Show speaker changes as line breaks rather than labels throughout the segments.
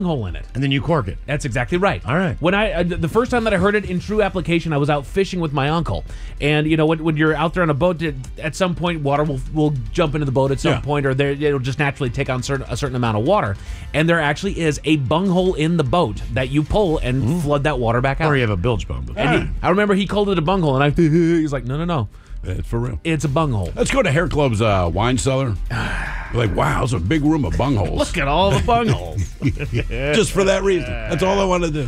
hole in it.
And then you cork it.
That's exactly right.
All right.
When the first time that I heard it in true application, I was out fishing with my uncle, and when you're out there on a boat, at some point water will jump into the boat at some point, or it'll just naturally take on a certain amount of water, and there actually is a bunghole in the boat that you pull and flood that water back out.
Or you have a bilge pump.
And I remember he called it a bunghole, and he's like, no.
It's for real.
It's a bunghole.
Let's go to Hair Club's wine cellar. Like, wow, it's a big room of bungholes.
Look at all the bungholes.
Just for that reason. That's all I want to do.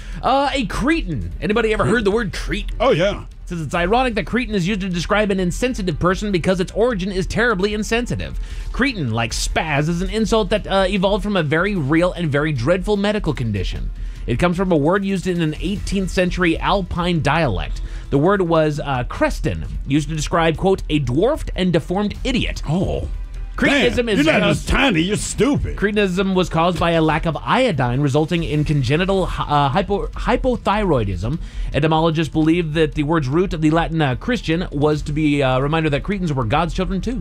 A cretin. Anybody ever heard the word cretin?
Oh, yeah.
It says it's ironic that cretin is used to describe an insensitive person because its origin is terribly insensitive. Cretin, like spaz, is an insult that evolved from a very real and very dreadful medical condition. It comes from a word used in an 18th century Alpine dialect. The word was crestin, used to describe, quote, a dwarfed and deformed idiot.
Oh.
Cretinism
Man,
is
you're not just tiny, you're stupid.
Cretinism was caused by a lack of iodine, resulting in congenital hypothyroidism. Etymologists believe that the word's root of the Latin Christian was to be a reminder that Cretans were God's children too.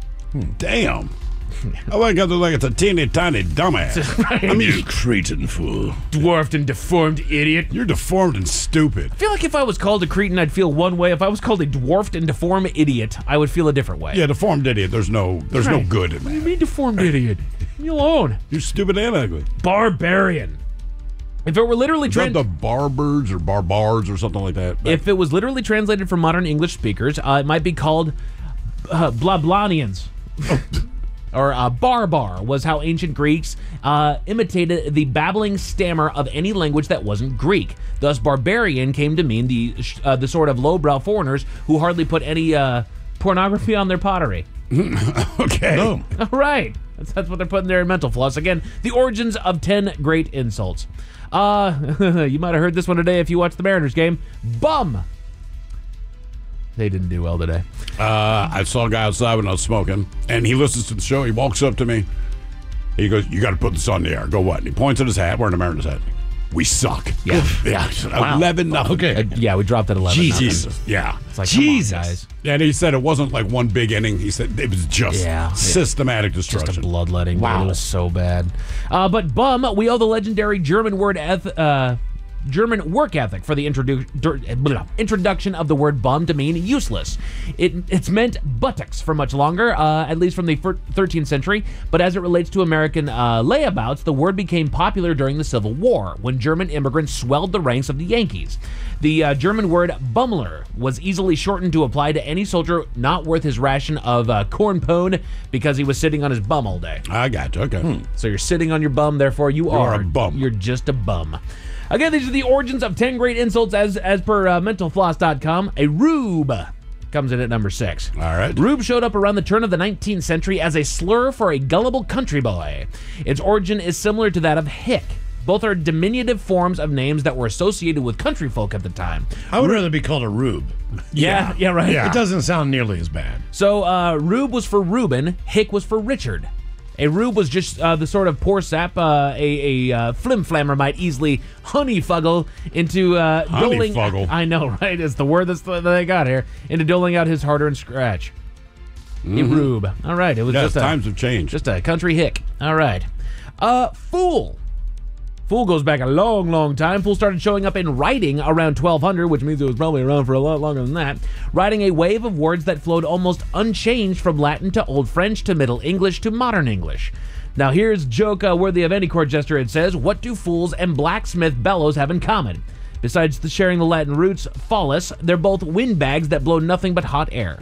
Damn. I wake up like it's a teeny tiny dumbass.
Right.
I mean, you Cretan fool.
Dwarfed and deformed idiot.
You're deformed and stupid.
I feel like if I was called a cretin, I'd feel one way. If I was called a dwarfed and deformed idiot, I would feel a different way.
Yeah, deformed idiot. There's no good in
What do you
that.
mean deformed idiot? Leave me alone.
You're stupid and ugly.
Barbarian. If it were literally
Is that the barbers or barbars or something like that?
if it was literally translated for modern English speakers, it might be called Blablanians. Or barbar was how ancient Greeks imitated the babbling stammer of any language that wasn't Greek. Thus, barbarian came to mean the sort of lowbrow foreigners who hardly put any pornography on their pottery.
Okay.
Boom.
All right. That's what they're putting there in mental floss. Again, the origins of 10 great insults. You might have heard this one today if you watched the Mariners game. Bum. They didn't do well today.
I saw a guy outside when I was smoking, and he listens to the show. He walks up to me. He goes, "You got to put this on the air." I go, "What?" And he points at his hat. Wearing a Mariners hat. We suck.
Yeah.
Yeah.
Wow.
11-0.
Okay.
Yeah, we dropped at 11.
Jesus. Yeah.
It's like,
Jesus.
come on, guys.
And he said it wasn't like one big inning. He said it was just
Yeah.
systematic
Just
destruction.
a bloodletting.
Wow.
It was so bad. But bum, we owe the legendary German German work ethic for the introduction of the word bum to mean useless. It's meant buttocks for much longer, at least from the 13th century, but as it relates to American layabouts, the word became popular during the Civil War, when German immigrants swelled the ranks of the Yankees. The German word bummler was easily shortened to apply to any soldier not worth his ration of corn pone because he was sitting on his bum all day.
I got you. Okay.
So you're sitting on your bum, therefore you
are a bum.
You're just a bum. Again, these are the origins of 10 great insults as per mentalfloss.com. A rube comes in at number 6.
All right.
Rube showed up around the turn of the 19th century as a slur for a gullible country boy. Its origin is similar to that of hick. Both are diminutive forms of names that were associated with country folk at the time.
I would rather be called a rube.
Yeah, right.
It doesn't sound nearly as bad.
So rube was for Reuben, hick was for Richard. A rube was just the sort of poor sap a flim-flammer might easily honeyfuggle into doling.
Honeyfuggle.
I know, right? It's the word that they got here. Into doling out his hard-earned scratch. A rube. All right. It was
Yes,
just
times have changed.
just a country hick. All right. Fool. Fool goes back a long, long time. Fool started showing up in writing around 1200, which means it was probably around for a lot longer than that, writing a wave of words that flowed almost unchanged from Latin to Old French to Middle English to Modern English. Now here's a joke worthy of any court jester. It says, what do fools and blacksmith bellows have in common? Besides sharing the Latin roots, phallus, they're both windbags that blow nothing but hot air.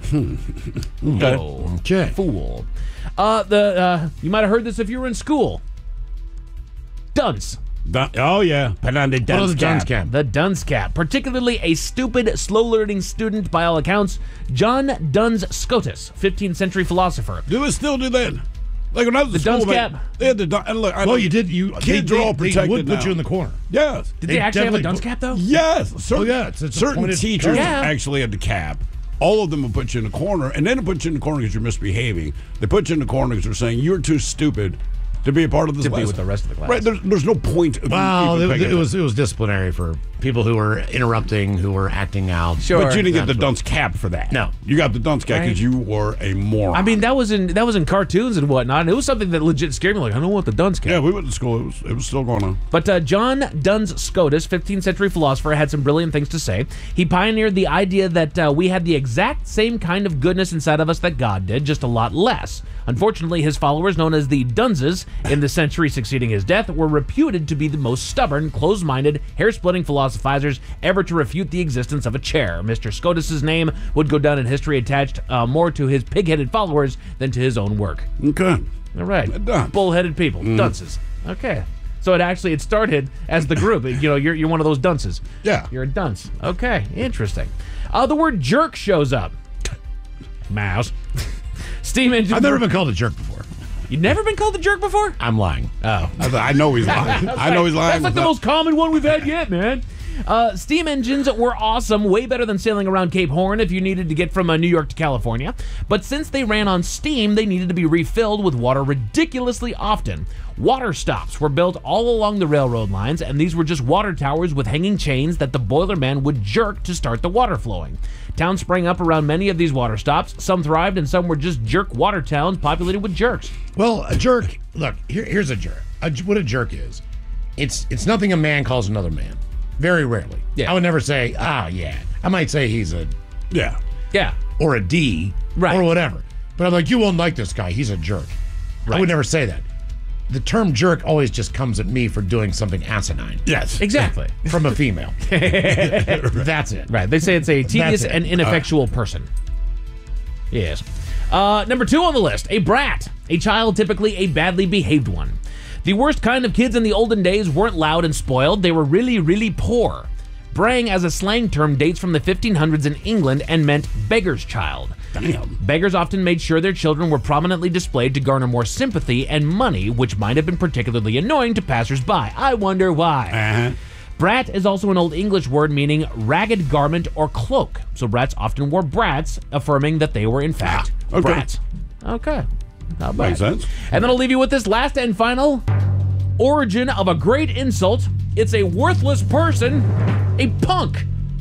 Okay.
Fool. You might have heard this if you were in school. Dunce.
Oh, yeah. Put on the
What is
dunce
a dunce
cap.
cap?
The dunce cap, particularly a stupid, slow-learning student by all accounts, John Duns Scotus, 15th century philosopher.
Do we still do that? Like when I was
The
in school,
dunce
man,
cap?
they had the dun- and look,
Well, you did.
Kids are all
They
protected
would put
now.
you in the corner.
Yes.
Did they actually have a
definitely
dunce
put-
cap, though?
Yes. Certain,
yeah, it's a
certain
pointed
teachers
cap. Yeah.
actually had the cap. All of them will put you in the corner, and they don't put you in the corner because you're misbehaving. They put you in the corner because they're saying you're too stupid to be a part of this
To be
lesson.
with the rest of the class.
Right, there's no point. Of
Well,
even paying
it was disciplinary for people who were interrupting, who were acting out.
Sure.
But you didn't get the
That's
dunce cap for that.
No.
You got the dunce cap
Right.
because you were a moron.
I mean, that was in cartoons and whatnot, and it was something that legit scared me. Like, I don't want the dunce cap.
yeah, we went to school. It was still going on.
But John Duns Scotus, 15th century philosopher, had some brilliant things to say. He pioneered the idea that we had the exact same kind of goodness inside of us that God did, just a lot less. Unfortunately, his followers, known as the Dunses, in the century succeeding his death, were reputed to be the most stubborn, closed-minded, hair-splitting philosophizers ever to refute the existence of a chair. Mr. Scotus's name would go down in history attached more to his pig-headed followers than to his own work.
Okay.
All right.
Done.
Bull-headed people. Dunces. Okay. So it started as the group. You're one of those dunces.
Yeah.
You're a dunce. Okay. Interesting. The word jerk shows up. Mouse. Steam engine.
I've never been called a jerk before.
You've never been called a jerk before?
I'm lying.
Oh.
I know he's lying. I know he's lying.
That's like the most common one we've had yet, man. Steam engines were awesome, way better than sailing around Cape Horn if you needed to get from New York to California. But since they ran on steam, they needed to be refilled with water ridiculously often. Water stops were built all along the railroad lines, and these were just water towers with hanging chains that the boilerman would jerk to start the water flowing. Towns sprang up around many of these water stops. Some thrived, and some were just jerk water towns populated with jerks.
Well, a jerk. Look, here's a jerk. What a jerk is. It's nothing a man calls another man. Very rarely.
Yeah.
I would never say, yeah. I might say he's a
Yeah.
Yeah.
or a D
Right.
or whatever. But I'm like, you won't like this guy. He's a jerk. I would never say that. The term jerk always just comes at me for doing something asinine
Yes.
Exactly.
from a female. That's it.
Right. They say it's a tedious
it.
and ineffectual person. Yes. Number 2 on the list, a brat. A child, typically a badly behaved one. The worst kind of kids in the olden days weren't loud and spoiled. They were really, really poor. Brang as a slang term dates from the 1500s in England and meant beggar's child.
Damn.
Beggars often made sure their children were prominently displayed to garner more sympathy and money, which might have been particularly annoying to passers-by. I wonder why.
Uh-huh.
Brat is also an Old English word meaning ragged garment or cloak. So brats often wore brats, affirming that they were in fact
okay.
brats. Okay. Not bad.
Makes sense.
And then I'll leave you with this last and final origin of a great insult. It's a worthless person, a punk.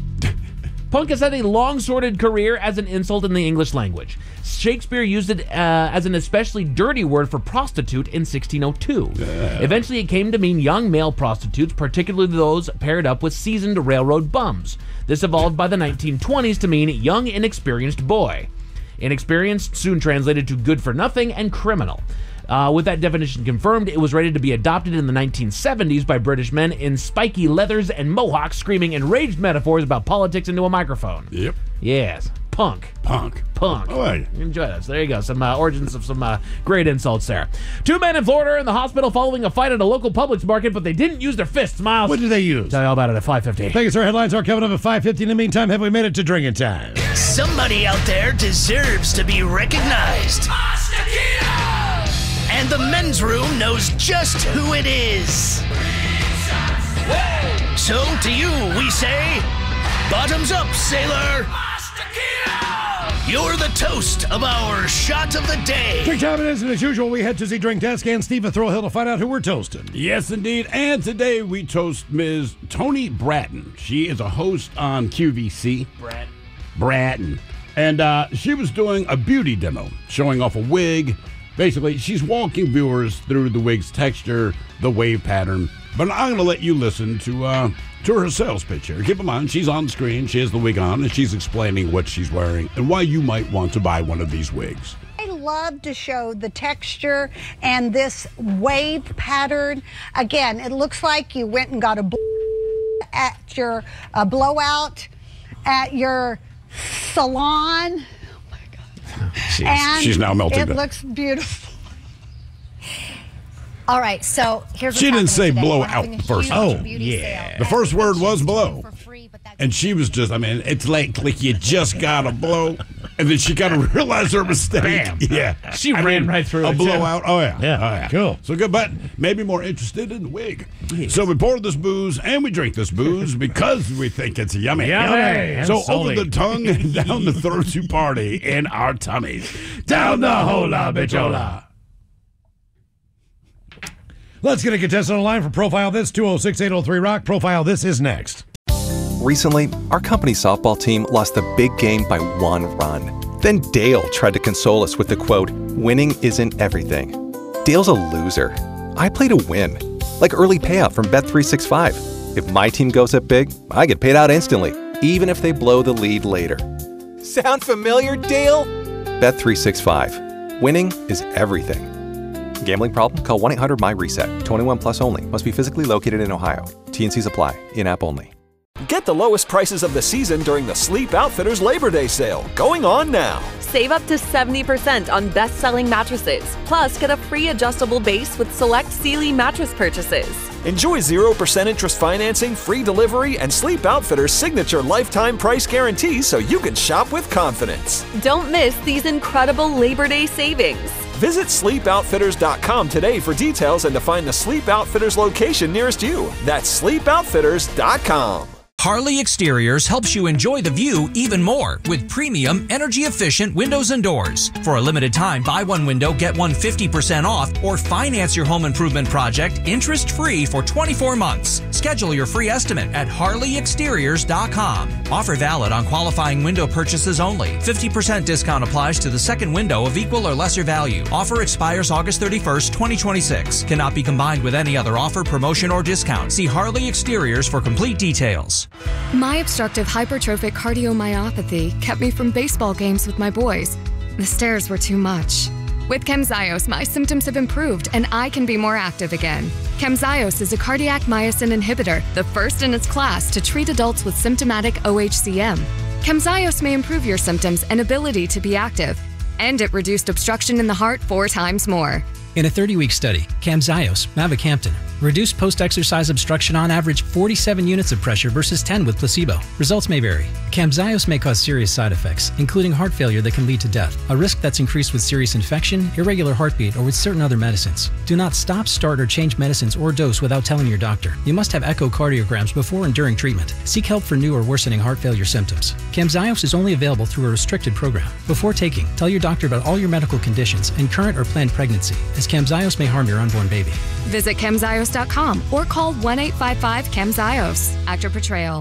Punk has had a long sordid career as an insult in the English language. Shakespeare used it as an especially dirty word for prostitute in 1602. Eventually, it came to mean young male prostitutes, particularly those paired up with seasoned railroad bums. This evolved by the 1920s to mean young, inexperienced boy. Inexperienced soon translated to good for nothing and criminal. With that definition confirmed, it was ready to be adopted in the 1970s by British men in spiky leathers and mohawks screaming enraged metaphors about politics into a microphone.
Yep.
Yes. Punk.
Punk.
Punk.
All right.
Enjoy that. So there you go. Some origins of some great insults there. 2 men in Florida are in the hospital following a fight at a local Publix market, but they didn't use their fists, Miles.
What did they use?
Tell you all about it at 5:50.
Thank you, sir. Headlines are coming up at 5:50. In the meantime, have we made it to drinking time?
Somebody out there deserves to be recognized. And the men's room knows just who it is. So to you, we say, bottoms up, sailor. You're the toast of our shot of the day.
Drink time it is, and as usual, we head to the drink desk and Steve Thrill to find out who we're toasting.
Yes, indeed. And today we toast Ms. Toni Bratton. She is a host on QVC. Bratton. And she was doing a beauty demo, showing off a wig. Basically, she's walking viewers through the wig's texture, the wave pattern. But I'm going to let you listen to her sales pitch here. Keep in mind, she's on screen, she has the wig on, and she's explaining what she's wearing and why you might want to buy one of these wigs.
I love to show the texture and this wave pattern. Again, it looks like you went and got a at your blowout at your salon.
She's now melting
It
down.
looks beautiful.
All right, so here's what's
She didn't
happening
say
today.
blow
We're
out
having a
first.
huge
Oh,
beauty
yeah.
sale.
The first word was blow.
For free, but that's
And she was just, I mean, it's like you just got a blow. And then she kind of realized her mistake.
Bam.
Yeah.
She ran right through
a
it, too.
blowout. Oh, yeah.
Yeah.
Oh, yeah.
Cool.
So good, but maybe more interested in the wig. So we pour this booze and we drink this booze because we think it's yummy.
Yummy.
So
And
over
salty.
the tongue and down the throat to party in our tummies. Down the hola bichola.
Let's get a contestant on the line for Profile This, 206-803-ROCK. Profile This is next.
Recently, our company's softball team lost the big game by 1 run. Then Dale tried to console us with the quote, "Winning isn't everything." Dale's a loser. I play to win. Like early payout from Bet365. If my team goes up big, I get paid out instantly, even if they blow the lead later. Sound familiar, Dale? Bet365. Winning is everything. Gambling problem? Call 1-800-MY-RESET. 21 plus only. Must be physically located in Ohio. T&Cs apply. In-app only.
Get the lowest prices of the season during the Sleep Outfitters Labor Day sale, going on now.
Save up to 70% on best-selling mattresses. Plus, get a free adjustable base with select Sealy mattress purchases.
Enjoy 0% interest financing, free delivery, and Sleep Outfitters' signature lifetime price guarantee so you can shop with confidence.
Don't miss these incredible Labor Day savings.
Visit sleepoutfitters.com today for details and to find the Sleep Outfitters location nearest you. That's sleepoutfitters.com.
Harley Exteriors helps you enjoy the view even more with premium, energy-efficient windows and doors. For a limited time, buy one window, get one 50% off, or finance your home improvement project interest-free for 24 months. Schedule your free estimate at harleyexteriors.com. Offer valid on qualifying window purchases only. 50% discount applies to the second window of equal or lesser value. Offer expires August 31st, 2026. Cannot be combined with any other offer, promotion, or discount. See Harley Exteriors for complete details.
My obstructive hypertrophic cardiomyopathy kept me from baseball games with my boys. The stairs were too much. With Camzyos, my symptoms have improved and I can be more active again. Camzyos is a cardiac myosin inhibitor, the first in its class to treat adults with symptomatic OHCM. Camzyos may improve your symptoms and ability to be active, and it reduced obstruction in the heart 4 times more.
In a 30-week study, Camzyos, mavacamten, reduced post-exercise obstruction on average 47 units of pressure versus 10 with placebo. Results may vary. Camzyos may cause serious side effects, including heart failure that can lead to death, a risk that's increased with serious infection, irregular heartbeat, or with certain other medicines. Do not stop, start, or change medicines or dose without telling your doctor. You must have echocardiograms before and during treatment. Seek help for new or worsening heart failure symptoms. Camzyos is only available through a restricted program. Before taking, tell your doctor about all your medical conditions and current or planned pregnancy, as Camzyos may harm your unborn baby.
Visit Camzyos.com or call 1-855-CAMZYOS. Actor Portrayal.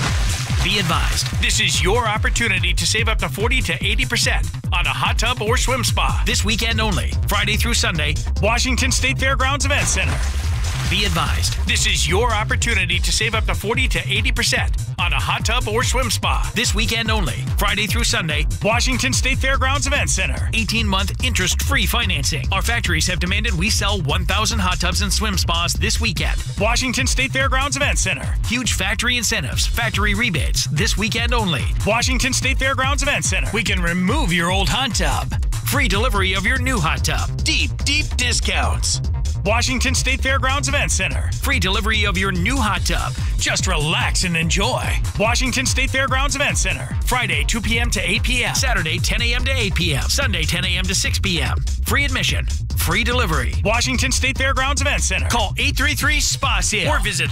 Be advised, this is your opportunity to save up to 40 to 80% on a hot tub or swim spa this weekend only, Friday through Sunday, Washington State Fairgrounds Event Center. Be advised, this is your opportunity to save up to 40 to 80% on a hot tub or swim spa this weekend only, Friday through Sunday, Washington State Fairgrounds Event Center. 18-month interest-free financing. Our factories have demanded we sell 1,000 hot tubs and swim spas this weekend. Washington State Fairgrounds Event Center. Huge factory incentives, factory rebates this weekend only. Washington State Fairgrounds Event Center. We can remove your old hot tub. Free delivery of your new hot tub. Deep, deep discounts. Washington State Fairgrounds Event Center. Free delivery of your new hot tub. Just relax and enjoy. Washington State Fairgrounds Event Center. Friday, 2 p.m. to 8 p.m. Saturday, 10 a.m. to 8 p.m. Sunday, 10 a.m. to 6 p.m. Free admission. Free delivery. Washington State Fairgrounds Event Center. Call 833-SPA-SALE or visit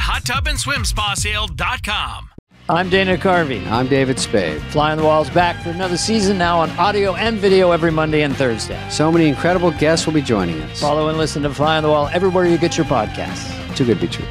hottubandSwimSpaSale.com.
I'm Dana Carvey. I'm David Spade. Fly on the Wall's back for another season now on audio and video every Monday and Thursday. So many incredible guests will be joining us. Follow and listen to Fly on the Wall everywhere you get your podcasts. Too good to be true.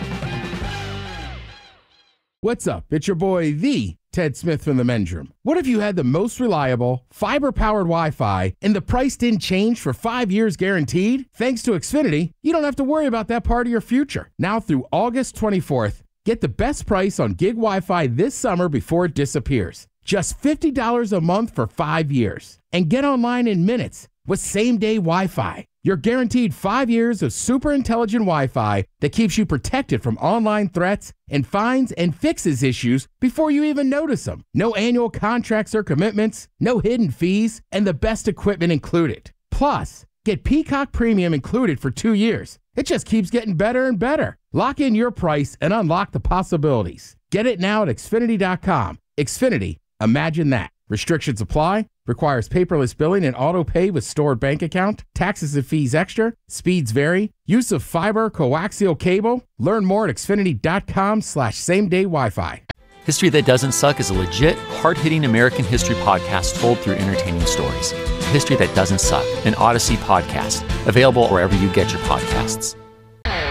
What's up? It's your boy, the Ted Smith from the Men's Room. What if you had the most reliable, fiber-powered Wi-Fi and the price didn't change for 5 years guaranteed? Thanks to Xfinity, you don't have to worry about that part of your future. Now through August 24th, get the best price on gig Wi-Fi this summer before it disappears. Just $50 a month for 5 years. And get online in minutes with same-day Wi-Fi. You're guaranteed 5 years of super intelligent Wi-Fi that keeps you protected from online threats and finds and fixes issues before you even notice them. No annual contracts or commitments, no hidden fees, and the best equipment included. Plus, get Peacock Premium included for 2 years. It just keeps getting better and better. Lock in your price and unlock the possibilities. Get it now at Xfinity.com. Xfinity, imagine that. Restrictions apply. Requires paperless billing and auto pay with stored bank account. Taxes and fees extra. Speeds vary. Use of fiber coaxial cable. Learn more at Xfinity.com/same-day Wi-Fi.
History That Doesn't Suck is a legit, hard-hitting American history podcast told through entertaining stories. History That Doesn't Suck, an Odyssey podcast. Available wherever you get your podcasts.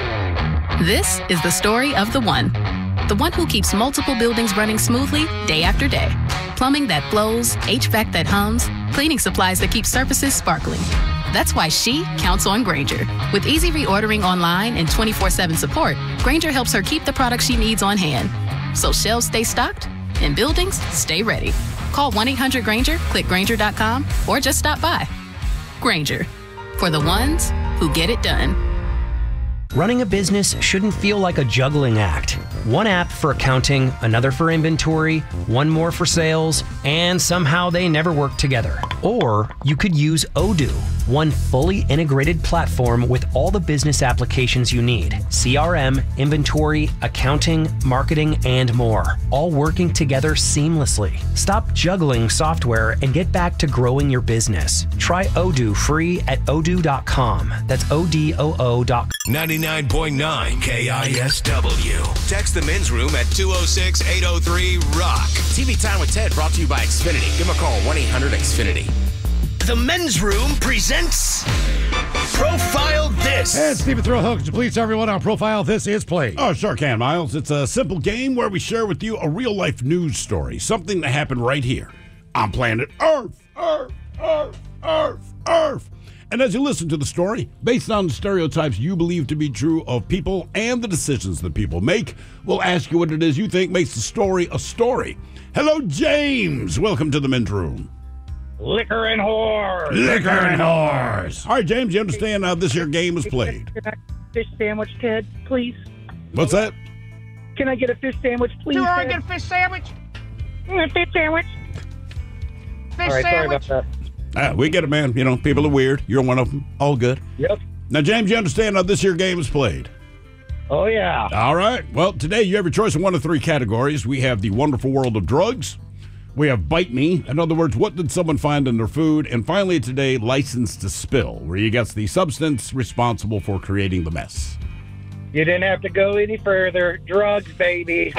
This is the story of the one who keeps multiple buildings running smoothly day after day. Plumbing that flows, HVAC that hums, cleaning supplies that keep surfaces sparkling. That's why she counts on Grainger. With easy reordering online and 24/7 support, Grainger helps her keep the products she needs on hand. So shelves stay stocked and buildings stay ready. Call 1-800-GRAINGER, click Grainger.com, or just stop by. Grainger, for the ones who get it done.
Running a business shouldn't feel like a juggling act. One app for accounting, another for inventory, one more for sales, and somehow they never work together. Or you could use Odoo, one fully integrated platform with all the business applications you need. CRM, inventory, accounting, marketing, and more. All working together seamlessly. Stop juggling software and get back to growing your business. Try Odoo free at odoo.com. That's ODOO.com.
99.9 KISW. Text the men's room at 206-803-ROCK.
TV Time with Ted brought to you by Xfinity. Give them a call, 1-800-XFINITY.
The men's room presents Profile This.
And Stephen Thrillhook, could you please tell everyone how Profile This is played?
Oh, sure can, Miles. It's a simple game where we share with you a real-life news story, something that happened right here on planet Earth. Earth. And as you listen to the story, based on the stereotypes you believe to be true of people and the decisions that people make, we'll ask you what it is you think makes the story a story. Hello, James. Welcome to the men's room.
Liquor and whores.
Liquor and whores. All right, James, you understand how this here game is played?
Can I get a fish sandwich, Ted, please?
What's that?
Can I get a fish sandwich, please?
Do I
Ted?
get a fish sandwich?
Fish sandwich.
Fish
All right,
sandwich?
sorry about that.
We get it, man. You know, people are weird. You're one of them. All good.
Yep.
Now, James, you understand how this here game is played?
Oh, yeah.
All right. Well, today you have your choice in one of three categories. We have the wonderful world of drugs. We have Bite Me. In other words, what did someone find in their food? And finally today, License to Spill, where you guess the substance responsible for creating the mess.
You didn't have to go any further. Drugs, baby.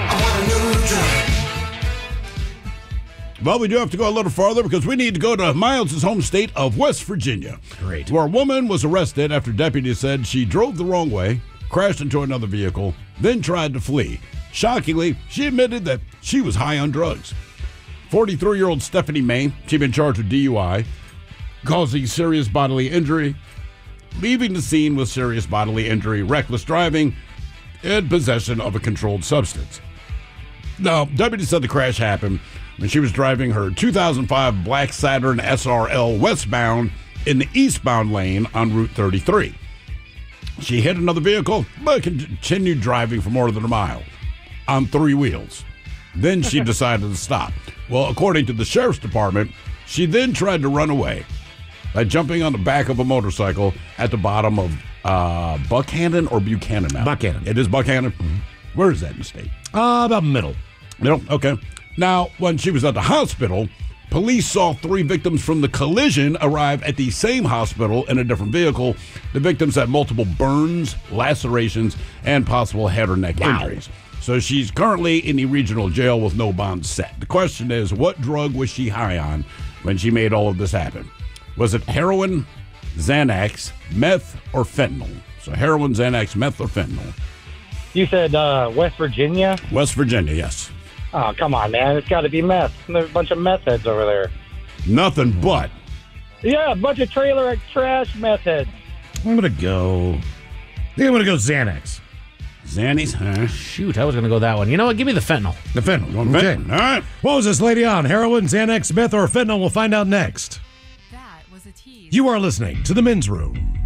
Well, we do have to go a little farther because we need to go to Miles' home state of West Virginia.
Great.
Where a woman was arrested after deputies said she drove the wrong way, crashed into another vehicle, then tried to flee. Shockingly, she admitted that she was high on drugs. 43-year-old Stephanie May, she'd been charged with DUI, causing serious bodily injury, leaving the scene with serious bodily injury, reckless driving, and possession of a controlled substance. Now, deputies said the crash happened when she was driving her 2005 Black Saturn SRL westbound in the eastbound lane on Route 33. She hit another vehicle, but continued driving for more than a mile on three wheels. Then she decided to stop. Well, according to the sheriff's department, she then tried to run away by jumping on the back of a motorcycle at the bottom of Buckhannon or Buchanan Mountain?
Buckhannon.
It is Buckhannon? Mm-hmm. Where is that in the state?
About middle.
Middle? Okay. Now, when she was at the hospital, police saw three victims from the collision arrive at the same hospital in a different vehicle. The victims had multiple burns, lacerations, and possible head or neck injuries. So she's currently in the regional jail with no bond set. The question is, what drug was she high on when she made all of this happen? Was it heroin, Xanax, meth, or fentanyl? So heroin, Xanax, meth, or fentanyl?
You said West Virginia?
West Virginia, yes.
Oh, come on, man. It's got to be meth. There's a bunch of meth heads over there.
Nothing but.
Yeah, a bunch of trailer trash meth heads.
I'm going to go Xanax.
Xannies? Huh?
Shoot, I was going to go that one. You know what? Give me the fentanyl.
The fentanyl.
Okay. All right.
What was this lady on? Heroin, Xanax, meth, or fentanyl? We'll find out next.
That was a tease.
You are listening to The Men's Room.